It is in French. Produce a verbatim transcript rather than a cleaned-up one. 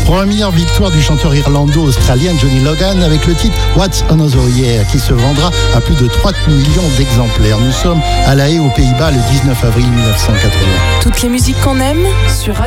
Première victoire du chanteur irlando-australien Johnny Logan avec le titre What's Another Year qui se vendra à plus de trois millions d'exemplaires. Nous sommes à La Haye aux Pays-Bas le dix-neuf avril mille neuf cent quatre-vingts. Toutes les musiques qu'on aime sur Radio